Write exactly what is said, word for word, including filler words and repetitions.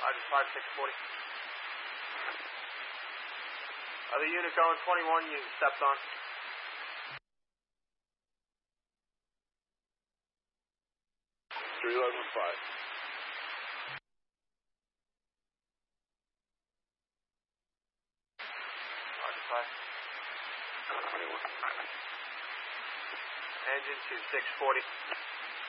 Roger, five six forty. Other unit going twenty-one, you stepped on. three eleven five. Roger, five. twenty-one. Engine to six forty.